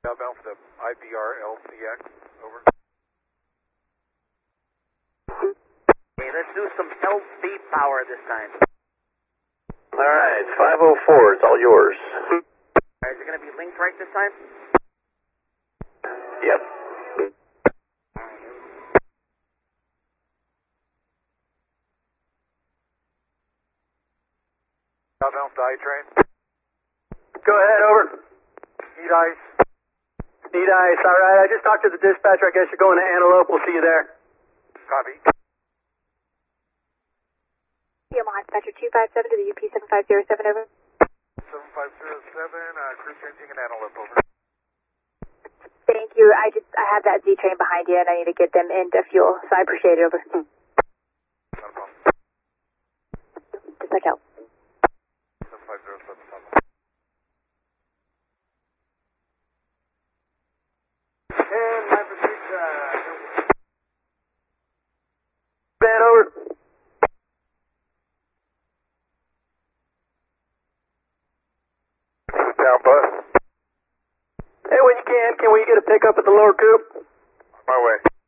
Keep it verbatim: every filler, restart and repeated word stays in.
Southbound for the I B R L C X, over. Okay, let's do some L C power this time. Alright, five oh four, it's all yours. Alright, is it going to be linked right this time? Yep. Southbound for the I train. Go ahead, over. Need ice. Need ice, alright. I just talked to the dispatcher. I guess you're going to Antelope. We'll see you there. Copy. Yamaha Dispatcher two five seven to the U P seven five zero seven, over. seven five zero seven, uh, cruise changing in Antelope, over. Thank you. I just, I have that Z train behind you and I need to get them into fuel, so I appreciate it, over. Not a problem. Just like help. seven five zero seven, Southbound. And my pursuit, uh... Van, over. Down bus. Hey, when you can, can we get a pickup at the lower coop? On my way.